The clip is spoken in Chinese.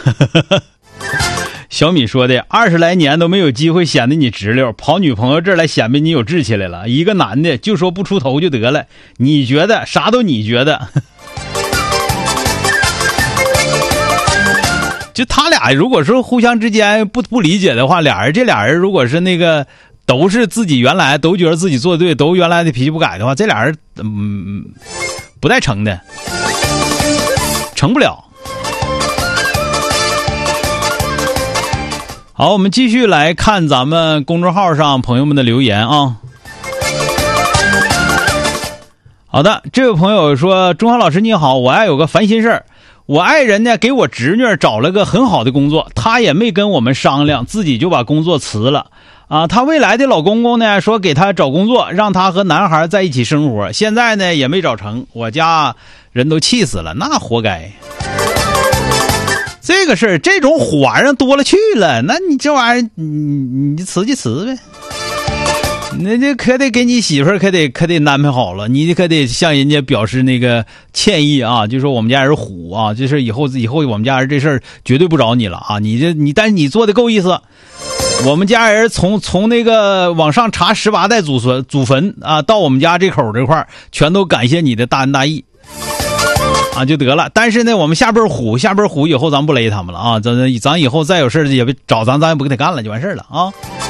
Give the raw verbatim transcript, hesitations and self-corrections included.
小米说的，二十来年都没有机会显得你直溜，跑女朋友这儿来显摆你有志气来了。一个男的就说不出头就得了，你觉得啥都你觉得。就他俩如果说互相之间不不理解的话，俩人这俩人如果是那个都是自己原来都觉得自己做对，都原来的脾气不改的话，这俩人嗯不带成的，成不了。好，我们继续来看咱们公众号上朋友们的留言啊。好的，这位朋友说，钟浩老师你好，我爱有个烦心事儿，我爱人呢给我侄女找了个很好的工作，她也没跟我们商量，自己就把工作辞了啊。她未来的老公公呢说给她找工作，让她和男孩在一起生活，现在呢也没找成，我家人都气死了，那活该。这个事儿，这种火玩意儿多了去了，那你这玩意儿，你你辞就辞呗。那这可得给你媳妇儿可得可得安排好了，你可得向人家表示那个歉意啊，就说我们家人虎啊，就是以后以后我们家人这事儿绝对不找你了啊，你这你但是你做的够意思，我们家人从从那个往上查十八代祖孙祖坟啊，到我们家这口这块全都感谢你的大恩大义。啊，就得了。但是呢，我们下边虎，下边虎以后咱不勒他们了啊！咱咱以后再有事也别找咱，咱也不给他干了，就完事了啊。